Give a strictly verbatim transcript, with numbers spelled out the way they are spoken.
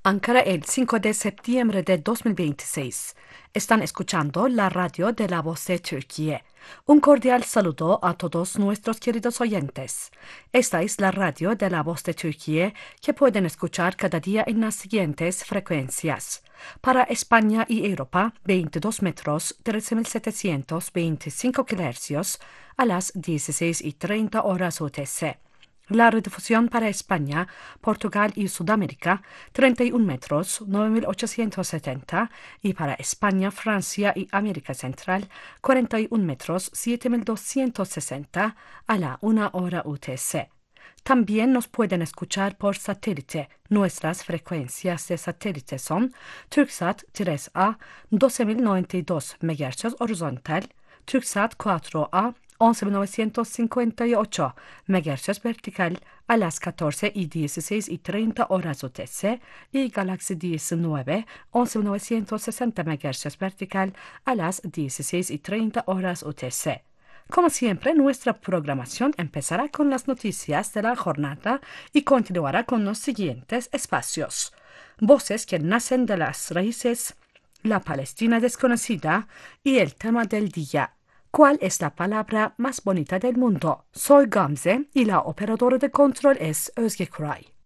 Ankara el cinco de septiembre de dos mil veintiséis. Están escuchando la radio de La Voz de Turquía. Un cordial saludo a todos nuestros queridos oyentes. Esta es la radio de La Voz de Turquía que pueden escuchar cada día en las siguientes frecuencias. Para España y Europa, veintidós metros, trece mil setecientos veinticinco kilohercios a las dieciséis y treinta horas U T C. La redifusión para España, Portugal y Sudamérica, treinta y un metros, nueve mil ochocientos setenta, y para España, Francia y América Central, cuarenta y un metros, siete mil doscientos sesenta, a la una hora U T C. También nos pueden escuchar por satélite. Nuestras frecuencias de satélite son Turksat tres A, doce mil noventa y dos megahercios horizontal, Turksat cuatro A, once mil novecientos cincuenta y ocho megahercios vertical a las catorce y dieciséis y treinta horas U T C y Galaxy diecinueve, once mil novecientos sesenta megahercios vertical a las dieciséis y treinta horas U T C. Como siempre, nuestra programación empezará con las noticias de la jornada y continuará con los siguientes espacios: voces que nacen de las raíces, la Palestina desconocida y el tema del día. ¿Cuál es la palabra más bonita del mundo? Soy Gamze y la operadora de control es Özge Kuray.